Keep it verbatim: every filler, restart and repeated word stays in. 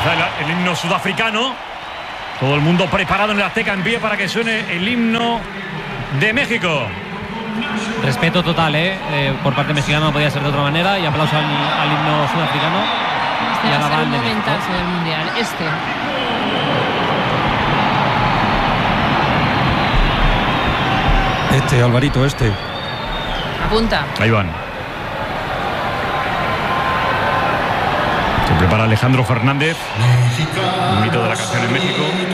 Empieza el, el himno sudafricano. Todo el mundo preparado en el Azteca en pie para que suene el himno de México. Respeto total, ¿eh? Eh, por parte mexicana no podía ser de otra manera. Y aplauso al, al himno sudafricano. Este y va a la a ser un banda de momentazo México. del Mundial. Este. Este, Alvarito, este. Apunta. Ahí van. Se prepara Alejandro Fernández, un mito de la canción en México.